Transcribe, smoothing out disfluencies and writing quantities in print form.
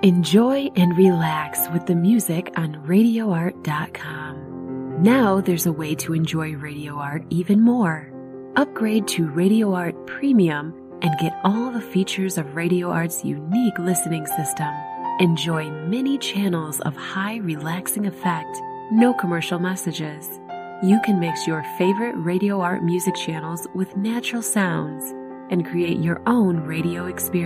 Enjoy and relax with the music on RadioArt.com. Now there's a way to enjoy Radio Art even more. Upgrade to Radio Art Premium and get all the features of Radio Art's unique listening system. Enjoy many channels of high relaxing effect, no commercial messages. You can mix your favorite Radio Art music channels with natural sounds and create your own radio experience.